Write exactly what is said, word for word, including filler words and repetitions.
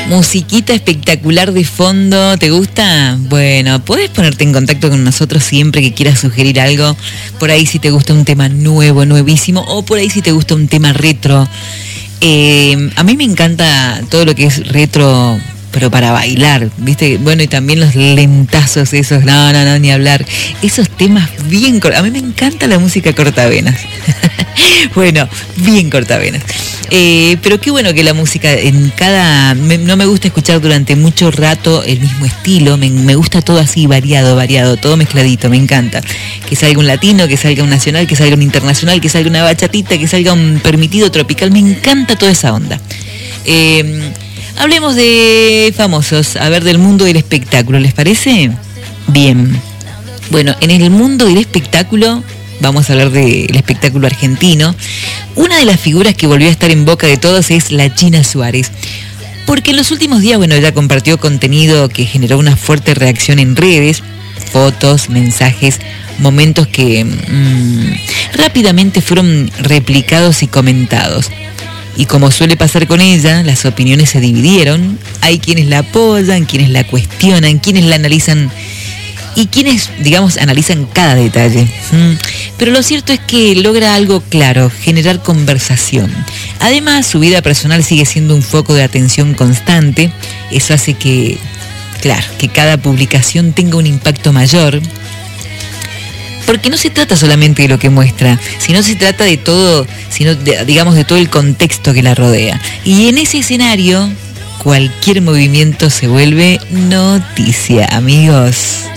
Musiquita espectacular de fondo, ¿te gusta? Bueno, podés ponerte en contacto con nosotros siempre que quieras sugerir algo. Por ahí si te gusta un tema nuevo, nuevísimo, o por ahí si te gusta un tema retro. Eh, a mí me encanta todo lo que es retro, pero para bailar, ¿viste? Bueno, y también los lentazos esos, no, no, no, ni hablar. Esos temas bien cortavenas. A mí me encanta la música cortavenas. Bueno, bien cortavenas. Eh, pero qué bueno que la música en cada... Me, no me gusta escuchar durante mucho rato el mismo estilo, me, me gusta todo así, variado, variado, todo mezcladito, me encanta. Que salga un latino, que salga un nacional, que salga un internacional, que salga una bachatita, que salga un permitido tropical, me encanta toda esa onda. Eh, hablemos de famosos, a ver, del mundo del espectáculo, ¿les parece? Bien. Bueno, en el mundo del espectáculo... Vamos a hablar del espectáculo argentino. Una de las figuras que volvió a estar en boca de todos es la China Suárez. Porque en los últimos días, bueno, ella compartió contenido que generó una fuerte reacción en redes, fotos, mensajes, momentos que mmm, rápidamente fueron replicados y comentados. Y como suele pasar con ella, las opiniones se dividieron. Hay quienes la apoyan, quienes la cuestionan, quienes la analizan y quienes, digamos, analizan cada detalle. ¿Mm? Pero lo cierto es que logra algo claro, generar conversación. Además, su vida personal sigue siendo un foco de atención constante. Eso hace que, claro, que cada publicación tenga un impacto mayor. Porque no se trata solamente de lo que muestra, sino se trata de todo, sino de, digamos, de todo el contexto que la rodea. Y en ese escenario, cualquier movimiento se vuelve noticia, amigos.